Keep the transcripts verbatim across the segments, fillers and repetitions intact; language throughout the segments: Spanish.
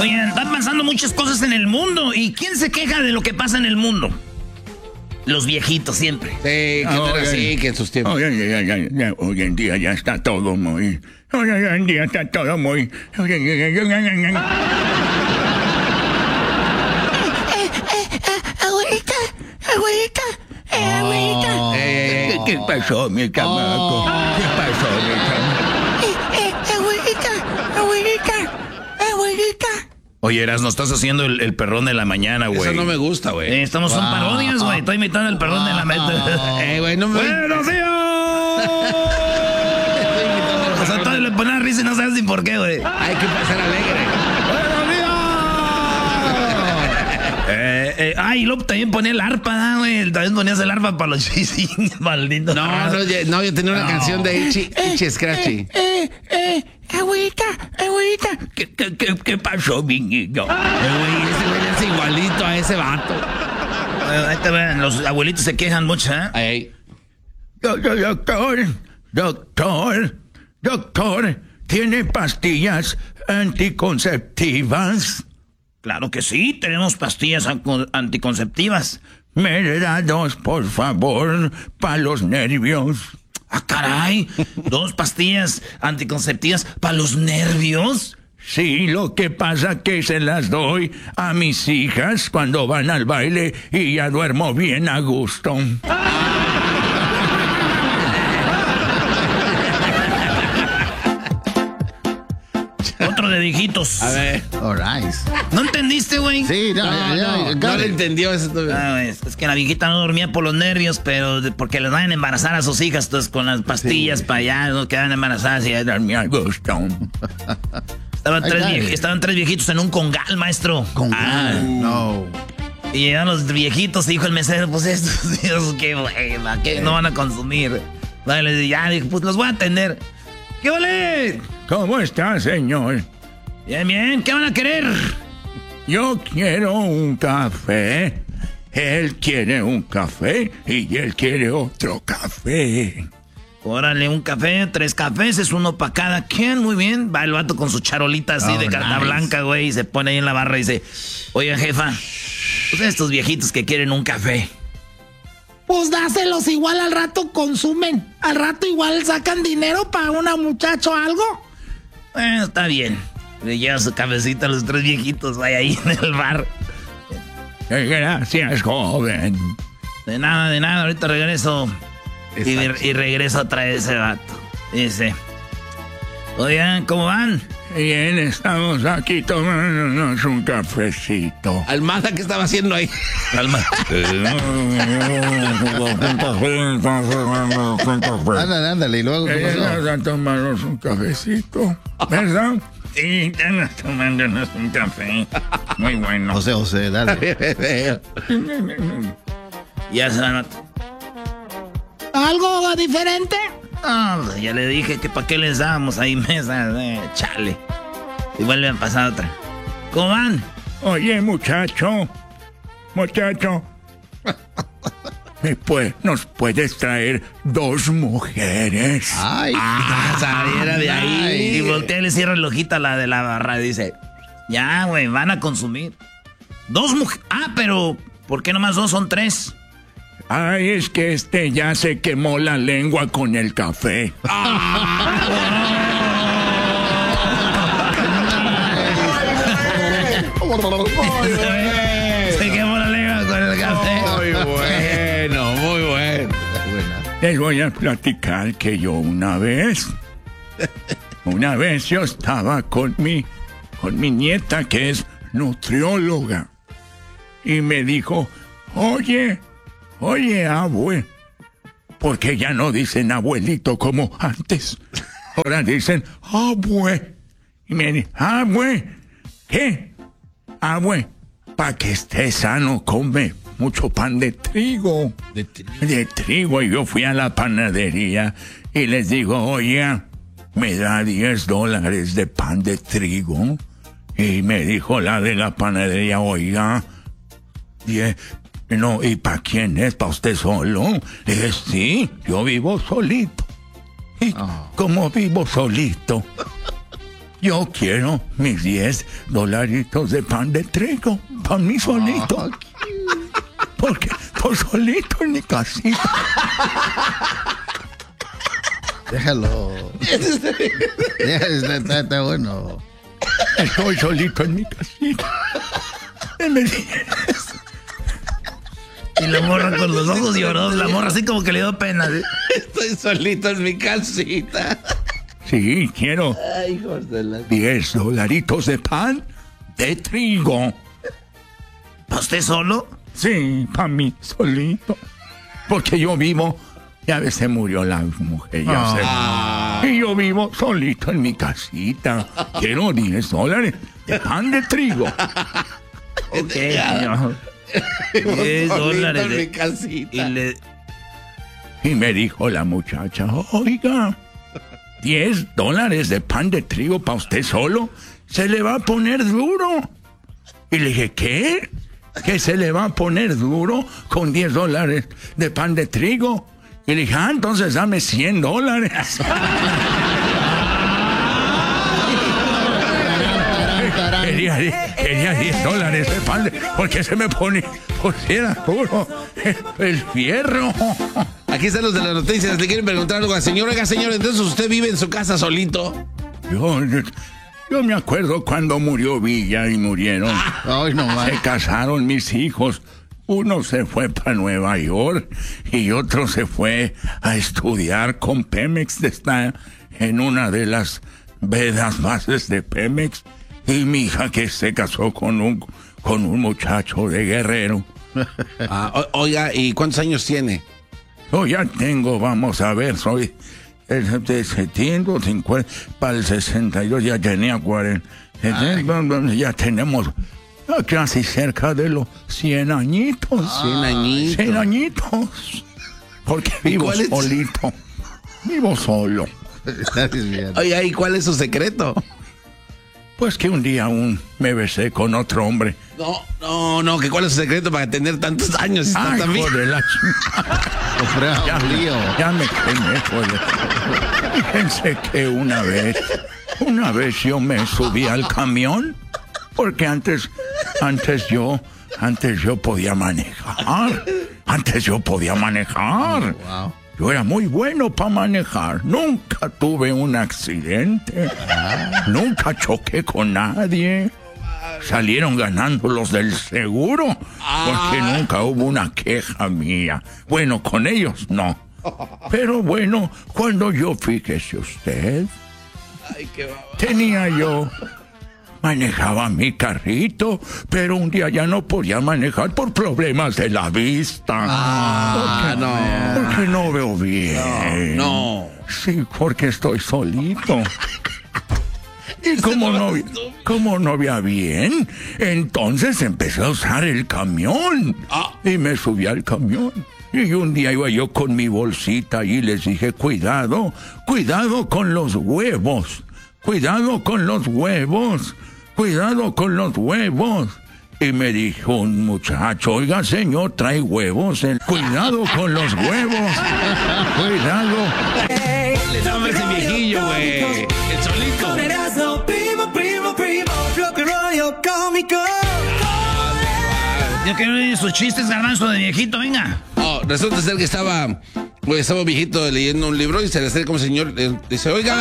Oye, están pasando muchas cosas en el mundo. ¿Y quién se queja de lo que pasa en el mundo? Los viejitos siempre. Sí, que no era así, que en sus tiempos. Hoy, hoy, hoy, hoy, hoy en día ya está todo muy... Hoy, hoy en día está todo muy... Abuelita, abuelita, eh, abuelita. Oh. ¿Qué, ¿Qué pasó, mi chamaco? Oh. ¿Qué pasó, mi chamaco? Eh, eh, abuelita, abuelita, abuelita. Oye, Eras, no estás haciendo el, el perrón de la mañana, güey. Eso no me gusta, güey. Eh, estamos, son parodias, güey. Estoy imitando el perrón de la mañana. Eh, güey, no me... ¡Buenos días! O sea, todavía le ponen risa y no sabes ni por qué, güey. Hay que pasar alegre. ¡Buenos días! eh, eh, ah, y luego también ponía el arpa, ¿no, güey? También ponías el arpa para los chisines, maldito. No, no, yo, no, yo tenía una no. canción de Itchy, Itchy Scratchy. Eh, eh, eh, abuelita, abuelita. ¿Qué, qué, qué, qué pasó, mi niño? Eh, güey, ese güey es igualito a ese vato. Eh, ahí te ven, los abuelitos se quejan mucho, ¿eh? Ay. Doctor, doctor, doctor, ¿tiene pastillas anticonceptivas? Claro que sí, tenemos pastillas anticonceptivas. Me da dos, por favor, para los nervios. Ah, caray, dos pastillas anticonceptivas para los nervios. Sí, lo que pasa que se las doy a mis hijas cuando van al baile y ya duermo bien a gusto. Otro de viejitos. A ver. All right. ¿No entendiste, güey? Sí, no, No, no, no, no le entendió eso. Ah, güey, es que la viejita no dormía por los nervios, pero de, porque les van a embarazar a sus hijas, entonces con las pastillas sí. para allá, no quedan embarazadas y ya dormía a gusto. Estaban tres, viej, estaban tres viejitos en un congal, maestro. ¿Congal? Ah, no. Y llegaron los viejitos y dijo el mesero, pues estos tíos, qué buena, que no van a consumir. Vale, les ya, dijo, pues los voy a atender. ¿Qué vale? ¿Cómo está, señor? Bien, bien, ¿qué van a querer? Yo quiero un café. Él quiere un café y él quiere otro café. Órale, un café, tres cafés, es uno para cada quien, muy bien. Va el vato con su charolita así oh, de carta nice. blanca, güey, y se pone ahí en la barra y dice, oiga, jefa, pues estos viejitos que quieren un café. Pues dáselos, igual al rato consumen. Al rato igual sacan dinero para una muchacha o algo. Bueno, está bien. Le lleva su cafecito a los tres viejitos ahí en el bar. Gracias, joven. De nada, de nada, ahorita regreso. Y, y regreso a traer ese vato. Dice, oigan, ¿cómo van? Bien, estamos aquí tomándonos un cafecito. Almada, ¿qué estaba haciendo ahí? Almada. Ándale, ándale, y luego... Vamos a tomarnos un cafecito, ¿verdad? Sí, estamos tomándonos un café. Muy bueno. José, José, dale. Ya se van. ¿Algo diferente? Oh, ya le dije que para qué les dábamos ahí mesas, eh, chale. Y vuelven a pasar otra. ¿Cómo van? Oye, muchacho, muchacho, ¿me puede, ¿nos puedes traer dos mujeres? Ay, ah, saliera de ahí. Ay. Y voltea y le cierra el ojito a la de la barra y dice, ya, güey, van a consumir. Dos mujeres. Ah, pero, ¿por qué nomás dos? Son tres. Ay, es que este ya se quemó la lengua con el café. Se quemó la lengua con el café. Muy bueno, muy bueno. Les voy a platicar que yo una vez, una vez yo estaba con mi, con mi nieta que es nutrióloga y me dijo, oye, Oye, abue, porque ya no dicen abuelito como antes. Ahora dicen abue. Y me dicen, abue, ¿qué? Abue, para que esté sano, come mucho pan de trigo. De trigo. De trigo. Y yo fui a la panadería y les digo, oye, me da diez dólares de pan de trigo. Y me dijo la de la panadería, oiga, diez... No, ¿y para quién es? ¿Para usted solo? Le dije, sí, yo vivo solito. ¿Y oh. cómo vivo solito? yo quiero mis diez dolaritos de pan de trigo para mí solito. Oh, porque estoy solito en mi casita. Déjalo. Déjalo, está, está, está bueno. Estoy solito en mi casita. Deme diez. Y la morra con los ojos lloró, la morra así como que le dio pena. ¿Sí? Estoy solito en mi casita. Sí, quiero Ay, hijos de la... diez dolaritos de pan de trigo. ¿Para usted solo? Sí, para mí solito. Porque yo vivo, ya ves, se murió la mujer, ya Ah. sé. Y yo vivo solito en mi casita. Quiero diez dólares de pan de trigo. Ok, señor. diez dólares en de... mi casita. Y le... Y me dijo la muchacha, oiga, diez dólares de pan de trigo para usted solo, se le va a poner duro. Y le dije, ¿qué? ¿Que se le va a poner duro con diez dólares de pan de trigo? Y le dije, ah, entonces dame cien dólares. Quería, quería diez dólares de pan de... Porque se me pone... Pues era duro el, el fierro. Aquí están los de las noticias. Le quieren preguntar algo al señor. Oiga, señor, entonces usted vive en su casa solito. Yo, yo me acuerdo cuando murió Villa y murieron. Ay, no más. Se casaron mis hijos. Uno se fue para Nueva York y otro se fue a estudiar con Pemex. Está en una de las vedas bases de Pemex. Y mi hija que se casó con un, con un muchacho de Guerrero. Ah, o- oiga, ¿y cuántos años tiene? Yo ya tengo, vamos a ver, soy el de setenta, cincuenta, para el sesenta y dos ya tenía cuarenta. Ya tenemos casi cerca de los cien añitos. Cien añitos. cien añitos. Porque vivo cuál es? solito. Vivo solo. Está desviando. Oiga, ¿y cuál es su secreto? Pues que un día aún me besé con otro hombre. No, no, no, que cuál es su secreto para tener tantos años y estar Ay, tan bien? hijo de la chingada. Compré Ya, un lío. ya me quemé, joder. Fíjense que una vez, una vez yo me subí al camión, porque antes, antes yo, antes yo podía manejar. Antes yo podía manejar. Wow. Yo era muy bueno para manejar. Nunca tuve un accidente. Nunca choqué con nadie. Salieron ganando los del seguro, porque nunca hubo una queja mía. Bueno, con ellos no. Pero bueno, cuando yo, fíjese usted, Ay, qué baba. tenía yo, manejaba mi carrito, pero un día ya no podía manejar por problemas de la vista. Ah, no. Porque no veo bien. No. Sí, porque estoy solito. Y como no, vi- como no veía bien, entonces empecé a usar el camión. Ah. Y me subí al camión. Y un día iba yo con mi bolsita y les dije, cuidado, cuidado con los huevos. Cuidado con los huevos. Cuidado con los huevos. Y me dijo un muchacho, oiga señor, trae huevos. En... Cuidado con los huevos. Cuidado. No, hombre, ese viejillo, güey. El solito. Erasmo, primo, primo, primo, rock and roll cómico. Yo quiero oír sus chistes, garbanzo de viejito, venga. Oh, resulta ser que estaba, pues, estaba un viejito leyendo un libro y se le acerca como señor, le dice, oiga,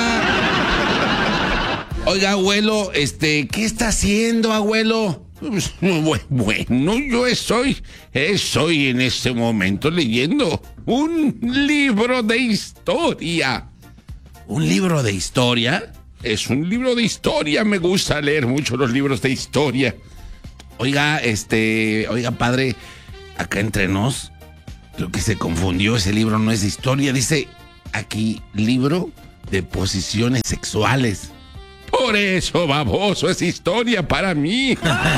oiga, abuelo, este, ¿qué está haciendo, abuelo? Pues, bu- Bueno, yo estoy, estoy en este momento leyendo un libro de historia. ¿Un libro de historia? Es un libro de historia, me gusta leer mucho los libros de historia. Oiga, este, oiga, padre, acá entre nos, creo que se confundió, ese libro no es de historia, dice aquí, libro de posiciones sexuales. Por eso, baboso, es historia para mí.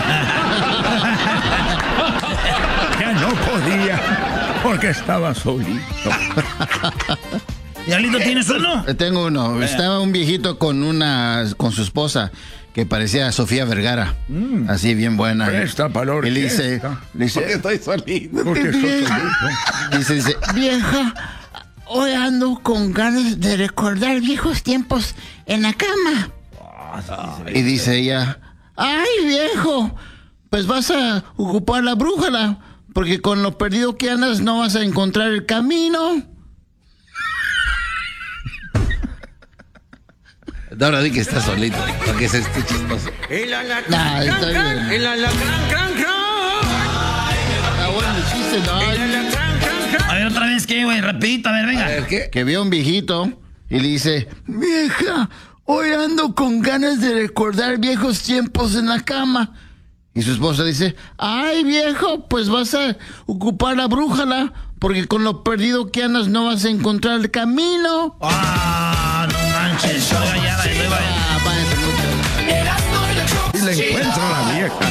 Ya no podía, porque estaba solito. ¿Diablito tienes uno? Eh, Tengo uno. Estaba un viejito con una, con su esposa que parecía Sofía Vergara, así bien buena. Presta valor. Y le dice, presta. le dice, Estoy solito. Porque soy solito. dice, dice, vieja, hoy ando con ganas de recordar viejos tiempos en la cama. Y dice ella, ¡ay, viejo! Pues vas a ocupar la brújula, porque con lo perdido que andas no vas a encontrar el camino. Ahora di que está solito, para que se esté chistoso. El Nah, está bien. alacrán, el alacrán, cran, cran. Ah, bueno, el chiste, no. El alacrán, cran, cran. A ver, otra vez, ¿qué, güey? Rapidito, a ver, venga. A ver, ¿qué? Que vio a un viejito y le dice, vieja, hoy ando con ganas de recordar viejos tiempos en la cama. Y su esposa dice, ay, viejo, pues vas a ocupar la brújula, porque con lo perdido que andas no vas a encontrar el camino. Ah, no manches. Oiga, ya, va, ya, va. Ah, váyanse mucho. Y le encuentro a la vieja.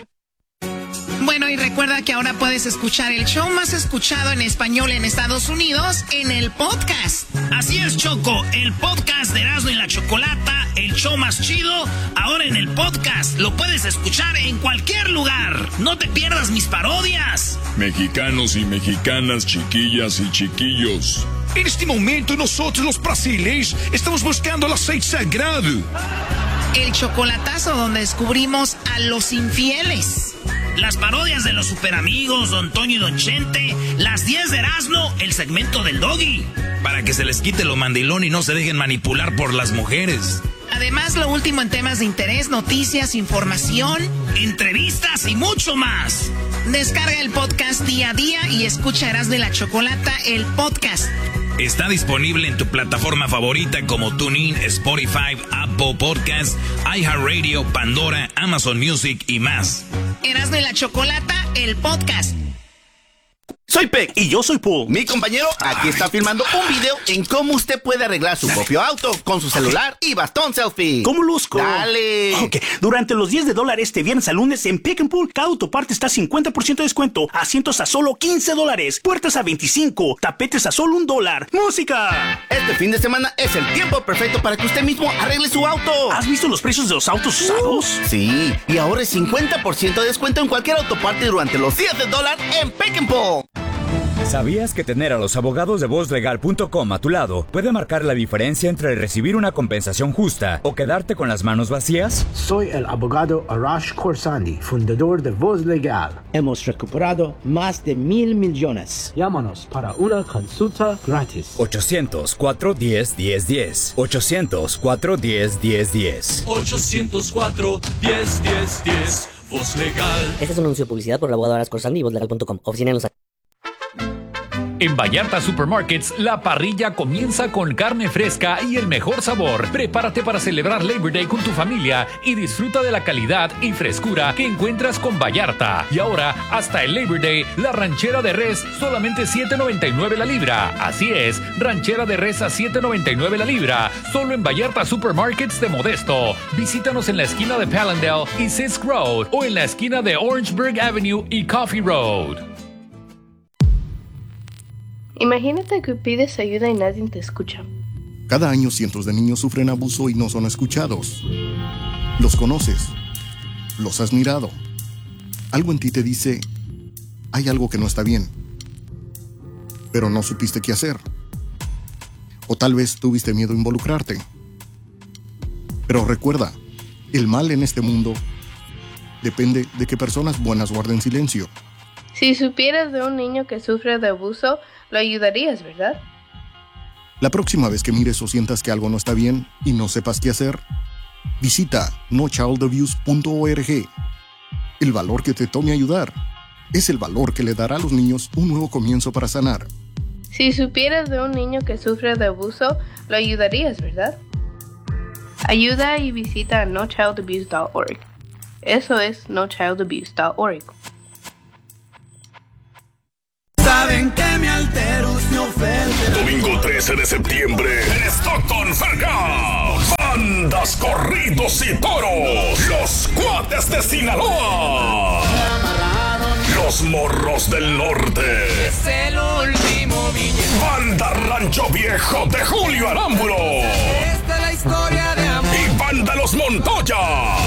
Bueno, y recuerda que ahora puedes escuchar el show más escuchado en español en Estados Unidos en el podcast. Así es, Choco, el podcast de Erasmo y la Chocolata, el show más chido, ahora en el podcast. Lo puedes escuchar en cualquier lugar. No te pierdas mis parodias. Mexicanos y mexicanas, chiquillas y chiquillos. En este momento nosotros los brasileños estamos buscando el aceite sagrado. El chocolatazo donde descubrimos a los infieles. Las parodias de los superamigos, Don Toño y Don Chente, las diez de Erasmo, el segmento del Doggy. Para que se les quite lo mandilón y no se dejen manipular por las mujeres. Además, lo último en temas de interés, noticias, información, entrevistas y mucho más. Descarga el podcast día a día y escucha Erasmo y la Chocolata, el podcast. Está disponible en tu plataforma favorita como TuneIn, Spotify, Apple Podcasts, iHeartRadio, Pandora, Amazon Music y más. Erasmo y la Chocolata, el podcast. Soy Peck y yo soy Paul. Mi compañero aquí está filmando un video en cómo usted puede arreglar su propio auto con su celular y bastón selfie. ¿Cómo luzco? Dale. Ok, durante los diez de dólares este viernes al lunes en Pick and Pull, cada autoparte está cincuenta por ciento de descuento, asientos a solo quince dólares, puertas a veinticinco, tapetes a solo un dólar. ¡Música! Este fin de semana es el tiempo perfecto para que usted mismo arregle su auto. ¿Has visto los precios de los autos usados? Uh, sí, y ahora es cincuenta por ciento de descuento en cualquier autoparte durante los días de dólar en Pick and Pull. ¿Sabías que tener a los abogados de voz legal punto com a tu lado puede marcar la diferencia entre recibir una compensación justa o quedarte con las manos vacías? Soy el abogado Arash Khorsandi, fundador de Voz Legal. Hemos recuperado más de mil millones. Llámanos para una consulta gratis. ochocientos, cuatro uno cero, uno cero uno cero. ochocientos, cuatro uno cero, uno cero uno cero. ochocientos cuatro, diez, diez, diez. Voz Legal. Este es un anuncio de publicidad por el abogado Arash Khorsandi y voz legal punto com. Oficina en Los Ángeles. En Vallarta Supermarkets, la parrilla comienza con carne fresca y el mejor sabor. Prepárate para celebrar Labor Day con tu familia y disfruta de la calidad y frescura que encuentras con Vallarta. Y ahora, hasta el Labor Day, la ranchera de res solamente siete noventa y nueve la libra. Así es, ranchera de res a siete noventa y nueve la libra. Solo en Vallarta Supermarkets de Modesto. Visítanos en la esquina de Pallandale y Sisk Road o en la esquina de Orangeburg Avenue y Coffee Road. Imagínate que pides ayuda y nadie te escucha. Cada año cientos de niños sufren abuso y no son escuchados. Los conoces. Los has mirado. Algo en ti te dice, hay algo que no está bien. Pero no supiste qué hacer. O tal vez tuviste miedo a involucrarte. Pero recuerda, el mal en este mundo depende de que personas buenas guarden silencio. Si supieras de un niño que sufre de abuso, lo ayudarías, ¿verdad? La próxima vez que mires o sientas que algo no está bien y no sepas qué hacer, visita no child abuse punto org. El valor que te tome ayudar es el valor que le dará a los niños un nuevo comienzo para sanar. Si supieras de un niño que sufre de abuso, lo ayudarías, ¿verdad? Ayuda y visita no child abuse punto org. Eso es no child abuse punto org. Saben que me altero, me ofende. Domingo trece de septiembre en Stockton Fairgrounds. Bandas, corridos y toros. Los Cuates de Sinaloa. Los Morros del Norte. Es el último billete. Banda Rancho Viejo de Julio Arámbulo. Esta es la historia de amor. Y Banda Los Montoya.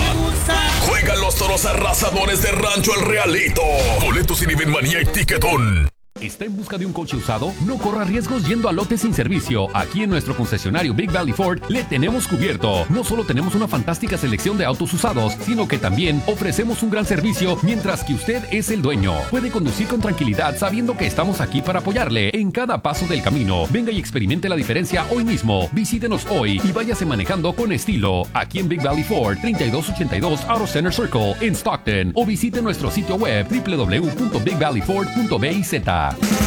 Juegan los toros arrasadores de Rancho El Realito. Boletos en Evenmanía y Tiquetón. ¿Está en busca de un coche usado? No corra riesgos yendo a lote sin servicio. Aquí en nuestro concesionario Big Valley Ford le tenemos cubierto. No solo tenemos una fantástica selección de autos usados, sino que también ofrecemos un gran servicio mientras que usted es el dueño. Puede conducir con tranquilidad sabiendo que estamos aquí para apoyarle en cada paso del camino. Venga y experimente la diferencia hoy mismo. Visítenos hoy y váyase manejando con estilo. Aquí en Big Valley Ford, treinta y dos ochenta y dos Auto Center Circle en Stockton. O visite nuestro sitio web w w w punto big valley ford punto b i z.